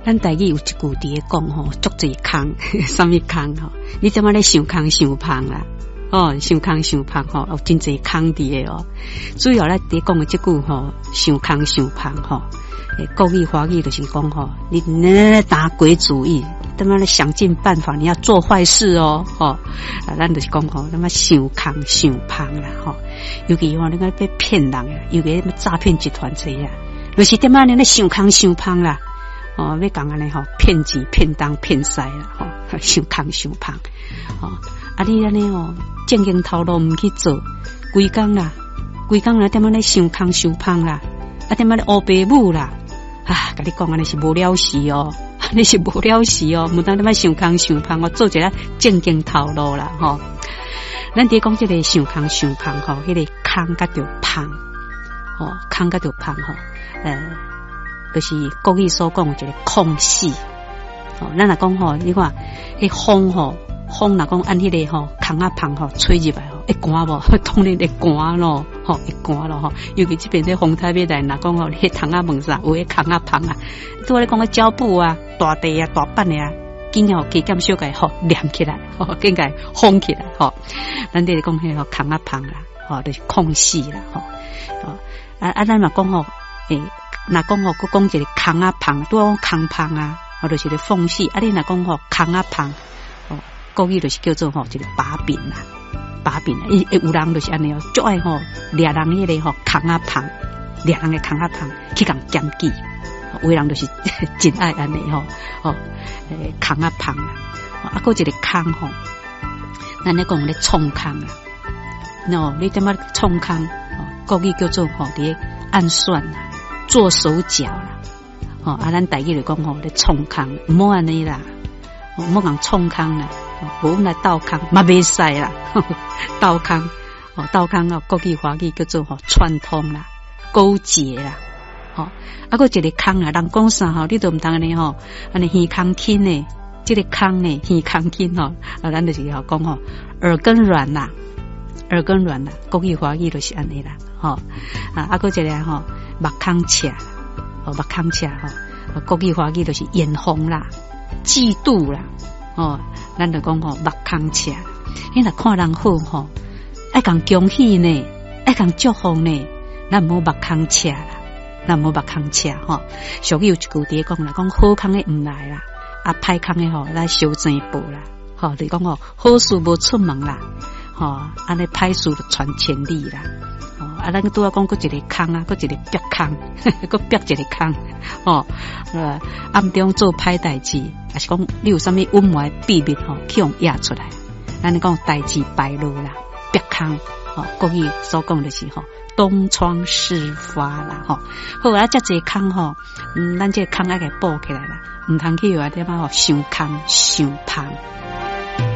咱台语有一句伫咧讲吼，足侪空，什么空吼？你怎么咧想空想胖啦？哦，想空想胖吼，有真侪空伫诶哦。主要咧伫讲诶即句吼，想空想胖吼，国语华语就是讲吼，你打鬼主意，他妈的想尽办法，你要做坏事哦，吼，咱就是讲吼，他妈想空想胖啦，吼，尤其吼，你讲被骗人啊，尤其诈骗集团这样，就是他妈你咧想空想胖啦。哦，要讲安尼吼，骗钱、骗东、骗西啦，吼，想空想胖，哦，啊你安尼哦，正经头路唔去做，规工啦，点仔咧想空想胖啦，啊点仔咧乌白母啦，啊，甲你讲安尼是无了事哦，你是无了事哦，唔当点仔想空想胖，我做一个正经头路啦，吼，咱伫讲即个想空想胖吼，迄个空甲着胖，哦，空甲着胖吼，就是国语所讲的一个空隙，哦，咱若讲吼，你看，迄风吼，风若讲按迄个吼，空啊芳吼吹入来吼，会寒无？当然会寒咯，吼，会寒咯吼。尤其这边这风台要来，若讲吼，迄窗啊门啥有迄空啊芳啊，拄咧讲个胶布啊、大地啊、大板的啊，紧要加减小个吼连起来，吼，紧个封起来，吼。咱这里讲迄吼空啊芳啦，吼，就是空隙啦，吼，哦，咱若讲吼，若讲吼，佮讲一个空啊芳，拄讲空芳啊，或就是个缝隙。啊，你若讲吼空啊芳，哦，国语就是叫做吼一个把柄啦，把柄啦。有人就是安尼哦，足爱吼掠人迄个吼空啊芳，掠人嘅空啊芳去共检举。有的人就是真爱安尼吼，哦，空啊芳啦。啊，佮一个空吼，咱咧讲咧创空啦。喏，你点仔创空？哦，国语叫做吼伫暗算啦。做手脚啦，哦，啊，咱台语就讲吼，咧创空，唔好安尼啦，唔好讲创空啦，无来倒空，嘛袂使啦，倒空，哦，倒空哦，国语华语叫做吼串通啦，勾结啦，哦，啊，个一个空啊，人讲啥吼，你都唔当安尼吼，安尼耳空轻呢，这个空呢，耳空轻吼，啊，咱就是要讲吼，耳根软啦，耳根软啦，国语华语就是安尼啦，吼，啊，个一个吼。目空赤，哦，目空赤吼，国语华语就是眼红啦、嫉妒啦，哦，咱就讲吼目空赤，你若看人好吼，爱共恭喜呢，爱共祝福呢，咱无目空赤啦，咱无目空赤吼。俗语有一句伫讲啦，讲好空的唔来啦，啊歹空的吼来修正步啦，吼，就是讲吼好事无出门啦，吼，安尼歹事就传千里啦。啊，咱拄仔讲过一个空啊，过一个逼空，过逼一个空，哦，暗中做歹代志，也是讲你有啥物隐瞒秘密吼，去用压出来，咱讲代志败露啦，逼空，哦，国语所讲就是吼东窗事发啦，吼，好啊，遮济空吼，咱这空爱给补起来啦，唔通去话点啊吼，想空想胖。